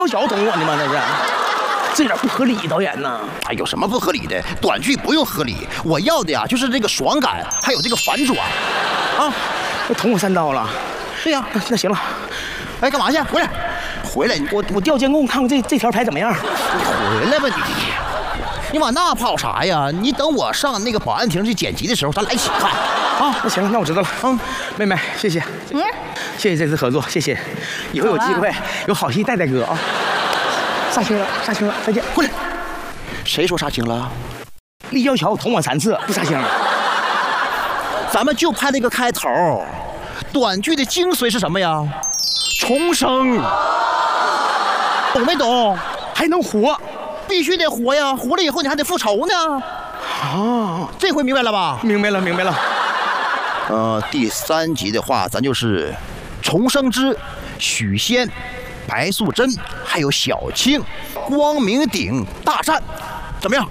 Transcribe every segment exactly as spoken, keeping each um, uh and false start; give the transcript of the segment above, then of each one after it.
小捅我呢吗？这是，这有点不合理，导演呐。 哎，有什么不合理的？短剧不用合理，我要的呀就是这个爽感，还有这个反转。啊， 捅我三刀了。 对呀， 那, 那行了。 哎，干嘛去？回来，回来！ 我我调监控看看这这条牌怎么样？ 你回来吧你。你往那跑啥呀？你等我上那个保安亭去剪辑的时候，咱俩一起看。 啊，那行了，那我知道了。嗯，妹妹，谢谢。嗯，谢谢这次合作，谢谢。以后有机会有好戏带带哥啊。杀青了，杀青了，再见，过来。 谁说杀青了？ 立交桥捅我三次，不杀青了。 咱们就拍那个开头，短剧的精髓是什么呀？重生，懂没懂？ 还能活， 必须得活呀！活了以后你还得复仇呢。啊，这回明白了吧？ 明白了，明白了。 呃，第三集的话，咱就是重生之许仙、白素贞还有小青光明顶大战，怎么样？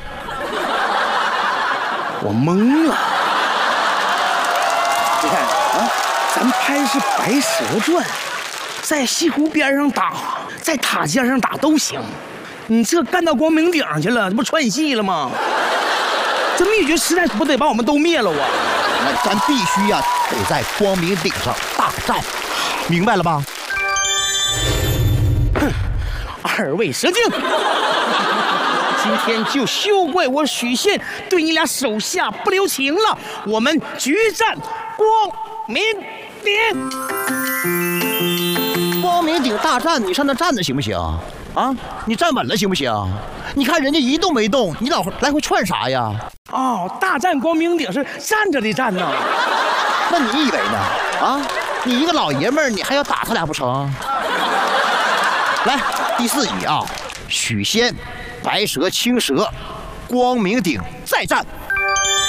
我懵了。你看啊，咱拍的是《白蛇传》，在西湖边上打，在塔尖上打都行。你这干到光明顶上去了，这不串戏了吗？这灭绝师太不得把我们都灭了我？ 那咱必须呀、啊，得在光明顶上大战，明白了吧？ 哼，二位蛇精，今天就休怪我许仙对你俩手下不留情了。我们决战光明顶。 光明顶大战，你上那站着行不行？啊，你站稳了行不行？你看人家一动没动，你老来回窜啥呀？ 哦，大战光明顶是站着的战呢。 那你以为呢？啊，你一个老爷们儿，你还要打他俩不成？来，第四集啊，许仙、白蛇、青蛇，光明顶再战。